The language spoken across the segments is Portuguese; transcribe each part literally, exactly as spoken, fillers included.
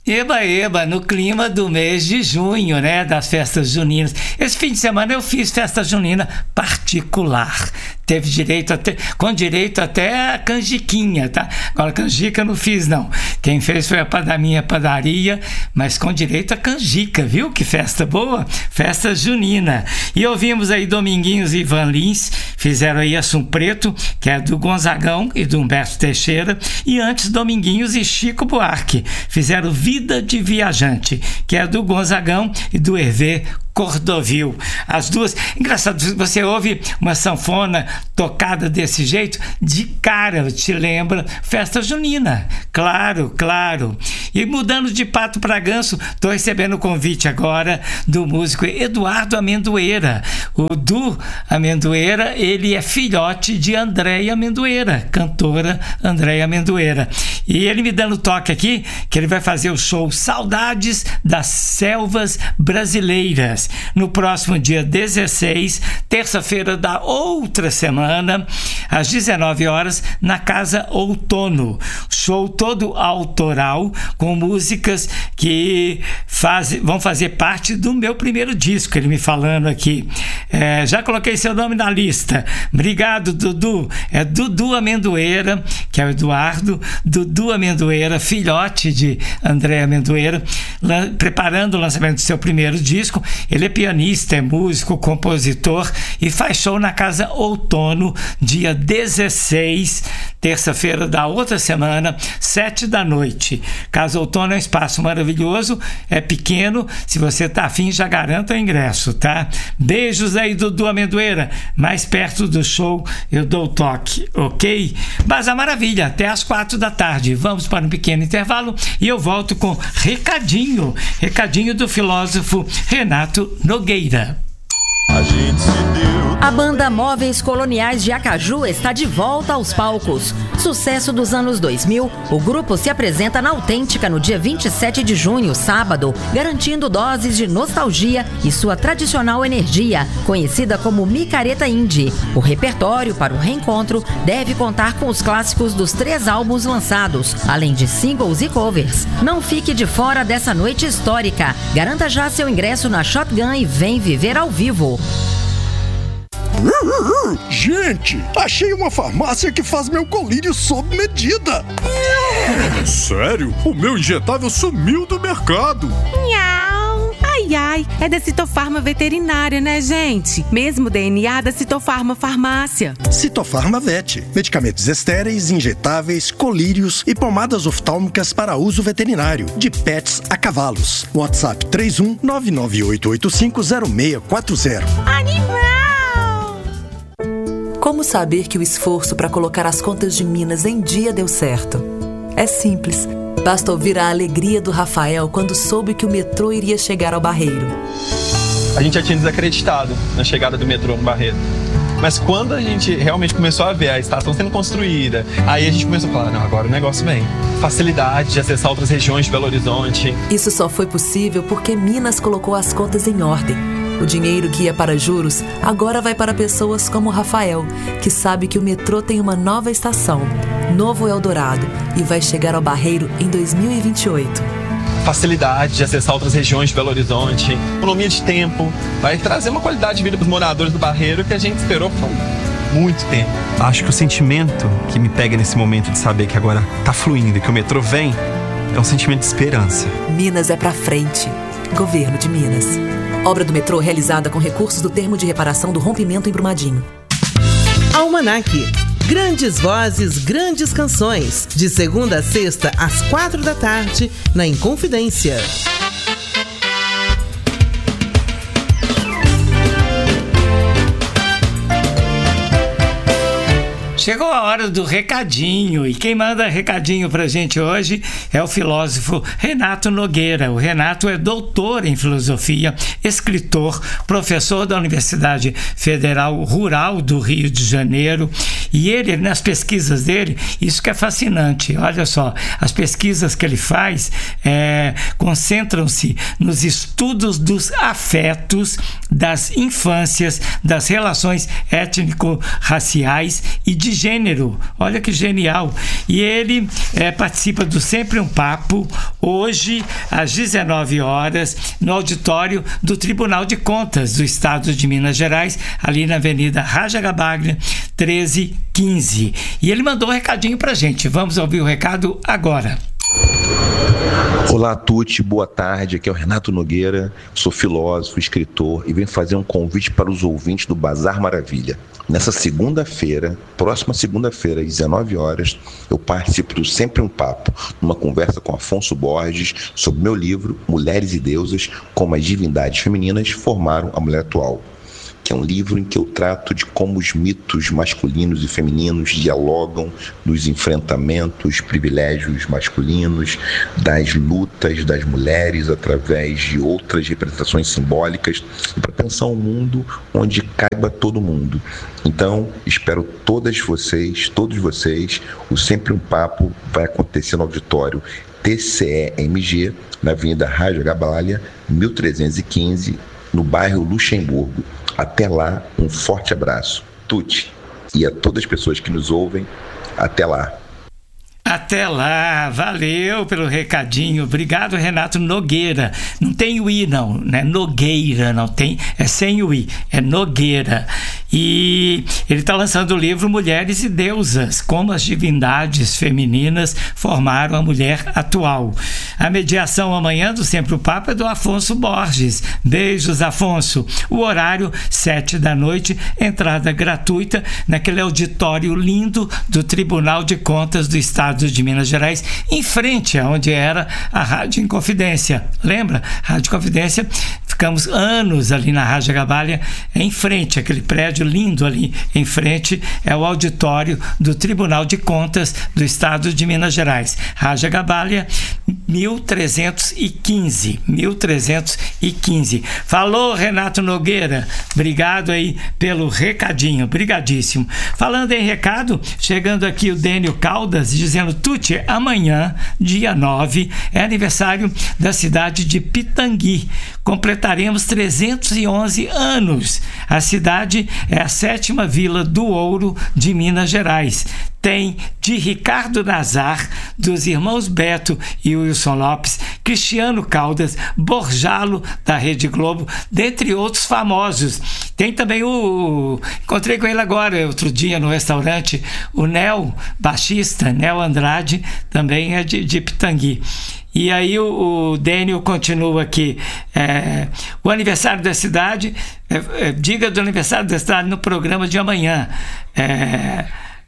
Eba, eba, no clima do mês de junho, né, das festas juninas. Esse fim de semana eu fiz festa junina particular. Teve direito até, com direito até a canjiquinha, tá? Agora, canjica eu não fiz, não. Quem fez foi a da minha padaria, mas com direito a canjica, viu? Que festa boa! Festa junina. E ouvimos aí Dominguinhos e Ivan Lins, fizeram aí Assum Preto, que é do Gonzagão e do Humberto Teixeira. E antes, Dominguinhos e Chico Buarque, fizeram Vida de Viajante, que é do Gonzagão e do Hervé Cordovil. As duas, engraçado, você ouve uma sanfona tocada desse jeito, de cara te lembra festa junina, claro, claro. E mudando de pato para ganso, estou recebendo o convite agora do músico Eduardo Amendoeira. O Du Amendoeira, ele é filhote de Andréia Amendoeira, cantora Andréia Amendoeira. E ele me dando toque aqui, que ele vai fazer o show Saudades das Selvas Brasileiras, no próximo dia dezesseis, terça-feira da outra semana, às dezenove horas, na Casa Outono. Show todo autoral, com músicas que faz, vão fazer parte do meu primeiro disco, ele me falando aqui. É, já coloquei seu nome na lista. Obrigado, Dudu. É Dudu Amendoeira, que é o Eduardo, Dudu Amendoeira, filhote de André Amendoeira, lan- preparando o lançamento do seu primeiro disco. Ele é pianista, é músico, compositor e faz show na Casa Outono, dia dezesseis, terça-feira da outra semana, sete da noite. Casa Outono é um espaço maravilhoso, é pequeno, se você está afim já garanta o ingresso, tá? Beijos aí, Dudu Amendoeira, mais perto do show eu dou o toque, ok? Mas a maravilha, até às quatro da tarde, vamos para um pequeno intervalo e eu volto com recadinho, recadinho do filósofo Renato Nogueira. A gente se deu. A banda Móveis Coloniais de Acaju está de volta aos palcos. Sucesso dos anos dois mil, o grupo se apresenta na Autêntica no dia vinte e sete de junho, sábado, garantindo doses de nostalgia e sua tradicional energia, conhecida como Micareta Indie. O repertório para o reencontro deve contar com os clássicos dos três álbuns lançados, além de singles e covers. Não fique de fora dessa noite histórica. Garanta já seu ingresso na Shotgun e vem viver ao vivo. Gente, achei uma farmácia que faz meu colírio sob medida. Sério? O meu injetável sumiu do mercado. Nhau. Ai, ai, é da Citofarma Veterinária, né, gente? Mesmo D N A da Citofarma Farmácia. Citofarma Vet. Medicamentos estéreis, injetáveis, colírios e pomadas oftálmicas para uso veterinário, de pets a cavalos. WhatsApp três um nove nove oito oito cinco zero seis quatro zero. Animal! Como saber que o esforço para colocar as contas de Minas em dia deu certo? É simples. Basta ouvir a alegria do Rafael quando soube que o metrô iria chegar ao Barreiro. A gente já tinha desacreditado na chegada do metrô no Barreiro. Mas quando a gente realmente começou a ver a estação sendo construída, aí a gente começou a falar, não, agora o negócio vem. Facilidade de acessar outras regiões de Belo Horizonte. Isso só foi possível porque Minas colocou as contas em ordem. O dinheiro que ia para juros agora vai para pessoas como o Rafael, que sabe que o metrô tem uma nova estação, Novo Eldorado, e vai chegar ao Barreiro em dois mil e vinte e oito. Facilidade de acessar outras regiões de Belo Horizonte, economia de tempo, vai trazer uma qualidade de vida para os moradores do Barreiro que a gente esperou por muito tempo. Acho que o sentimento que me pega nesse momento de saber que agora tá fluindo e que o metrô vem é um sentimento de esperança. Minas é pra frente. Governo de Minas. Obra do metrô realizada com recursos do termo de reparação do rompimento em Brumadinho. Almanac. Grandes vozes, grandes canções. De segunda a sexta, às quatro da tarde, na Inconfidência. Chegou a hora do recadinho, e quem manda recadinho pra gente hoje é o filósofo Renato Nogueira. O Renato é doutor em filosofia, escritor, professor da Universidade Federal Rural do Rio de Janeiro, e ele, nas pesquisas dele, isso que é fascinante, olha só, as pesquisas que ele faz é, concentram-se nos estudos dos afetos, das infâncias, das relações étnico-raciais e de gênero. Olha que genial. E ele é, participa do Sempre um Papo, hoje, às dezenove horas, no auditório do Tribunal de Contas do Estado de Minas Gerais, ali na Avenida Raja Gabaglia, treze quinze. E ele mandou um recadinho pra gente. Vamos ouvir o recado agora. Olá, Tuti, boa tarde. Aqui é o Renato Nogueira, sou filósofo, escritor e venho fazer um convite para os ouvintes do Bazar Maravilha. Nessa segunda-feira, próxima segunda-feira, às dezenove horas, eu participo do Sempre um Papo, numa conversa com Afonso Borges sobre meu livro Mulheres e Deusas, como as divindades femininas formaram a mulher atual, que é um livro em que eu trato de como os mitos masculinos e femininos dialogam dos enfrentamentos, privilégios masculinos, das lutas das mulheres através de outras representações simbólicas, para pensar um mundo onde caiba todo mundo. Então, espero todas vocês, todos vocês, o Sempre um Papo vai acontecer no auditório T C E M G, na Avenida Raja Gabaglia, mil trezentos e quinze, no bairro Luxemburgo. Até lá, um forte abraço. Tuti, e a todas as pessoas que nos ouvem, até lá. Até lá, valeu pelo recadinho. Obrigado, Renato Nogueira. Não tem o I, não, né? Nogueira, não tem, é sem o I, é Nogueira. E ele está lançando o livro Mulheres e Deusas, como as divindades femininas formaram a mulher atual. A mediação amanhã do Sempre o Papo é do Afonso Borges. Beijos, Afonso. O horário, sete da noite, entrada gratuita naquele auditório lindo do Tribunal de Contas do Estado de Minas Gerais, em frente aonde era a Rádio Inconfidência. Lembra? Rádio Inconfidência, ficamos anos ali na Raja Gabaglia, em frente, aquele prédio lindo ali em frente, é o auditório do Tribunal de Contas do Estado de Minas Gerais. Raja Gabaglia, mil trezentos e quinze. mil trezentos e quinze. Falou, Renato Nogueira. Obrigado aí pelo recadinho. Brigadíssimo. Falando em recado, chegando aqui o Dênio Caldas, dizendo: Tuti, amanhã, dia nove, é aniversário da cidade de Pitangui. Completaremos trezentos e onze anos. A cidade é a sétima vila do ouro de Minas Gerais. Tem de Ricardo Nazar, dos irmãos Beto e Wilson Lopes, Cristiano Caldas, Borjalo, da Rede Globo, dentre outros famosos. Tem também o... Encontrei com ele agora, outro dia, no restaurante, o Nel, baixista, Nel Andrade, também é de, de Pitangui. E aí o, o Dênio continua aqui. É, o aniversário da cidade, é, é, diga do aniversário da cidade no programa de amanhã. É...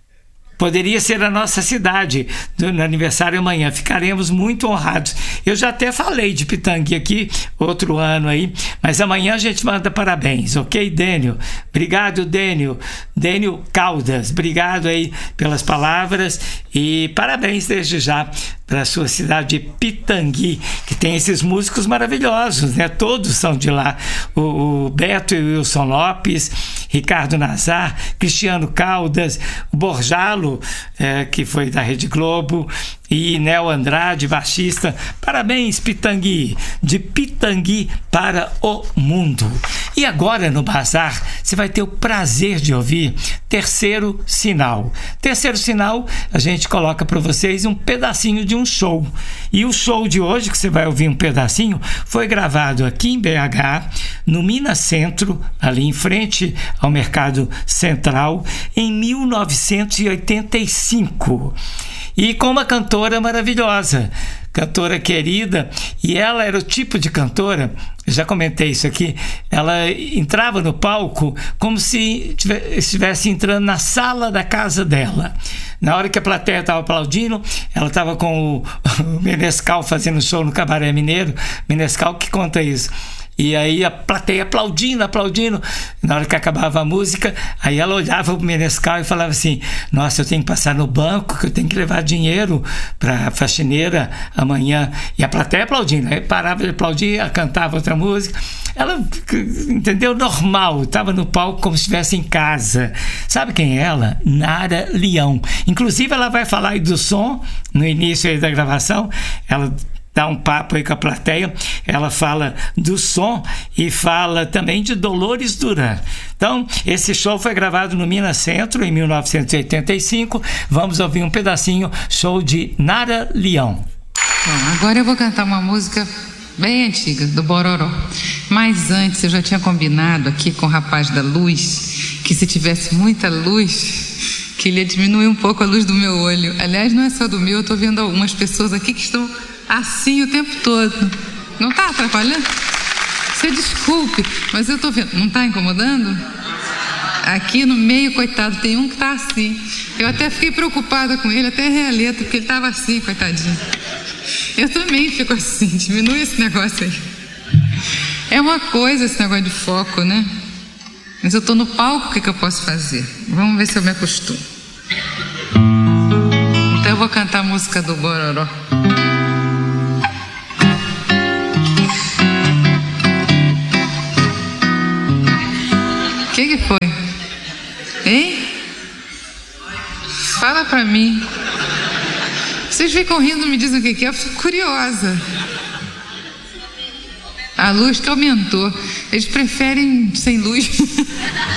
Poderia ser a nossa cidade no aniversário amanhã. Ficaremos muito honrados. Eu já até falei de Pitangui aqui outro ano aí, mas amanhã a gente manda parabéns, ok, Dênio? Obrigado, Dênio. Dênio Caldas, obrigado aí pelas palavras e parabéns desde já para a sua cidade de Pitangui, que tem esses músicos maravilhosos, né? Todos são de lá. O, o Beto e o Wilson Lopes, Ricardo Nazar, Cristiano Caldas, o Borjalo, é, que foi da Rede Globo, e Nel Andrade, baixista. Parabéns, Pitangui, de Pitangui para o mundo. E agora no Bazar você vai ter o prazer de ouvir Terceiro Sinal. Terceiro Sinal, a gente coloca para vocês um pedacinho de um show. E o show de hoje, que você vai ouvir um pedacinho, foi gravado aqui em B H, no Minas Centro, ali em frente ao Mercado Central, em mil novecentos e oitenta e cinco. E com uma cantora maravilhosa, cantora querida, e ela era o tipo de cantora, eu já comentei isso aqui, ela entrava no palco como se estivesse entrando na sala da casa dela. Na hora que a plateia estava aplaudindo, ela estava com o, o Menescal fazendo show no Cabaré Mineiro, Menescal que conta isso. E aí a plateia aplaudindo, aplaudindo. Na hora que acabava a música, aí ela olhava o Menescal e falava assim: nossa, eu tenho que passar no banco, que eu tenho que levar dinheiro para a faxineira amanhã. E a plateia aplaudindo. Aí parava de aplaudir, ela cantava outra música. Ela, entendeu? Normal, estava no palco como se estivesse em casa. Sabe quem é ela? Nara Leão. Inclusive ela vai falar aí do som, no início aí da gravação. Ela dá um papo aí com a plateia. Ela fala do som e fala também de Dolores Duran. Então, esse show foi gravado no Minas Centro em mil novecentos e oitenta e cinco. Vamos ouvir um pedacinho, show de Nara Leão. Bom, agora eu vou cantar uma música bem antiga, do Bororó. Mas antes eu já tinha combinado aqui com o rapaz da luz que se tivesse muita luz, que ele ia diminuir um pouco a luz do meu olho. Aliás, não é só do meu, eu tô vendo algumas pessoas aqui que estão assim o tempo todo. Não tá atrapalhando? Você desculpe, mas eu tô vendo. Não tá incomodando? Aqui no meio, coitado, tem um que tá assim. Eu até fiquei preocupada com ele, até realeta, porque ele tava assim, coitadinho. Eu também fico assim, diminui esse negócio aí. É uma coisa esse negócio de foco, né? Mas eu tô no palco, o que que eu posso fazer? Vamos ver se eu me acostumo. Então eu vou cantar a música do Bororó. O que que foi? Hein? Fala pra mim. Vocês ficam rindo, me dizem o que que é, eu fico curiosa. A luz que aumentou. Eles preferem sem luz.